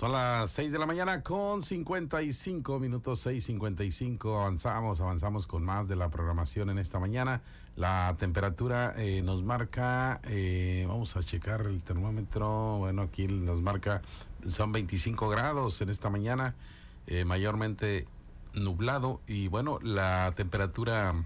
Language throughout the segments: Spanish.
Son las 6 de la mañana con 55 minutos, 6:55. Avanzamos con más de la programación en esta mañana. La temperatura nos marca, vamos a checar el termómetro. Bueno, aquí nos marca, son 25 grados en esta mañana, mayormente nublado. Y bueno, la temperatura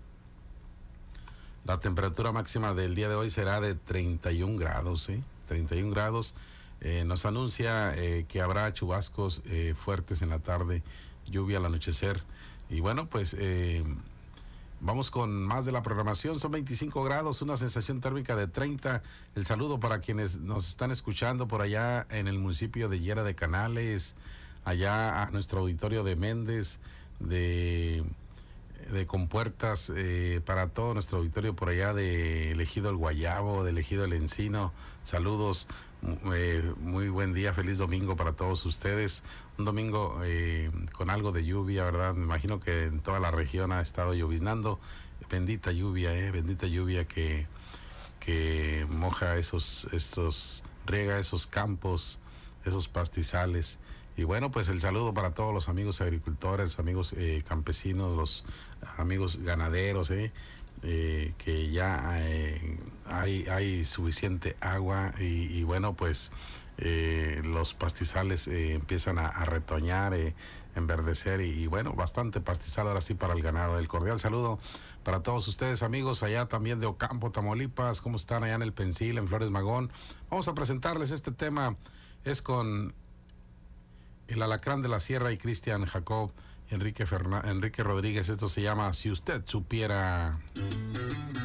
máxima del día de hoy será de 31 grados, 31 grados. Nos anuncia que habrá chubascos fuertes en la tarde, lluvia al anochecer. Y bueno, pues vamos con más de la programación. Son 25 grados, una sensación térmica de 30. El saludo para quienes nos están escuchando por allá en el municipio de Llera de Canales, allá a nuestro auditorio de Méndez, de Compuertas, para todo nuestro auditorio por allá de Ejido El Guayabo, de Ejido El Encino. Saludos, muy buen día, feliz domingo para todos ustedes. Un domingo con algo de lluvia, ¿verdad? Me imagino que en toda la región ha estado lloviznando. Bendita lluvia que moja riega esos campos, esos pastizales. Y bueno, pues el saludo para todos los amigos agricultores, amigos campesinos, los amigos ganaderos, que ya hay suficiente agua y bueno, pues los pastizales empiezan a retoñar, enverdecer y bueno, bastante pastizal ahora sí para el ganado. El cordial saludo para todos ustedes, amigos, allá también de Ocampo, Tamaulipas. ¿Cómo están allá en el Pensil, en Flores Magón? Vamos a presentarles este tema, es con El Alacrán de la Sierra y Cristian Jacob, Enrique Rodríguez. Esto se llama Si Usted Supiera.